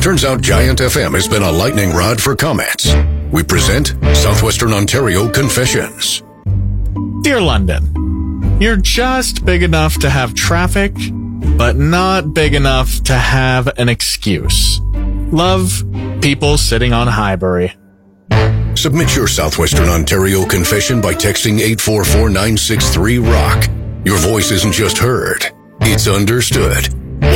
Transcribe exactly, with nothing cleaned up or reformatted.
Turns out Giant F M has been a lightning rod for comments. We present Southwestern Ontario Confessions. Dear London, you're just big enough to have traffic, but not big enough to have an excuse. Love, people sitting on Highbury. Submit your Southwestern Ontario confession by texting eight four four nine six three ROCK. Your voice isn't just heard, it's understood.